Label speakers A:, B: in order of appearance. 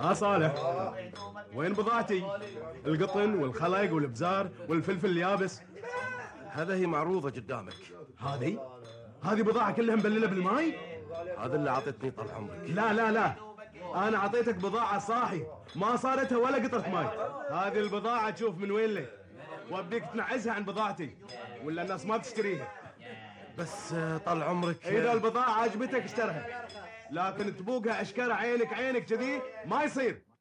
A: صالح، وين بضاعتي؟ القطن والخلق والابزار والفلفل اليابس.
B: هذا هي معروضة قدامك.
A: هذه بضاعة كلها مبللة بالماي؟
B: هذا اللي عطيتني طال عمرك.
A: لا لا لا، أنا عطيتك بضاعة صاحي ما صارتها ولا قطرة ماي. هذه البضاعة تشوف من وين لك، وابديك تنعزها عن بضاعتي ولا الناس ما بتشتريها.
B: بس طال عمرك
A: إذا البضاعة عجبتك اشترها، لكن تبوقها اشكرها عينك كذي ما يصير.